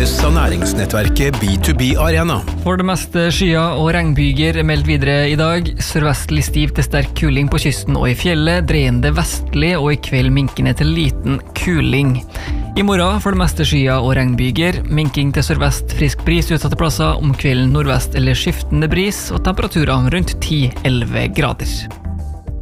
produseres av næringsnettverket B2B Arena. For det meste skyer og regnbyger meldt videre i dag. Sørvestlig stiv til sterk kuling på kysten og i fjellet, dreiende vestlig og i kveld minkende til liten kuling. I morgen for det meste skyer og regnbyger, minking til sørvest, frisk bris utsatte plasser, om kvelden nordvest eller skiftende bris og temperaturer rundt 10-11 grader.